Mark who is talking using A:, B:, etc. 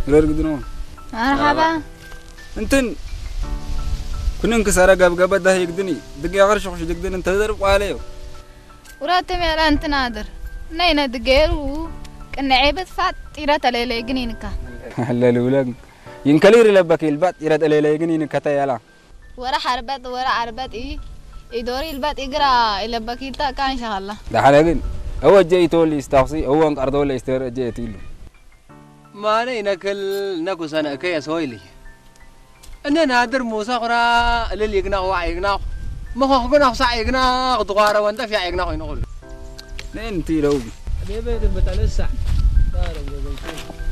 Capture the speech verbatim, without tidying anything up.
A: غير قدنون
B: مرحبا
A: انتن كنا انكسر جاب جاب ده يقدني دقي غير شخص يقدن انت تضرب عليه
B: وراتم يا أنت نادر نينا دقيرو كنا عيبت فات إيرات ليلى جنينك
A: لا لولاك ينكلير لبك البات إيرات ليلى جنينك كتايلا
B: ورا حربات ورا عربات إيه يدوري البات يقرأ إلى بكيتا كان إن شاء الله
A: ده حلاقين هو جاي تولي استعصي هو انك أرض ولا استر جاي تيلو
C: ما لي نكل نكو سنة كي أسويلي أنا نادر موسى قرا اللي يقنع وعي يقنع ما هو قنع صاع يقنع وتقارا وانت في يقنع ينقول
A: نين تيلو
C: بيبي بتلسع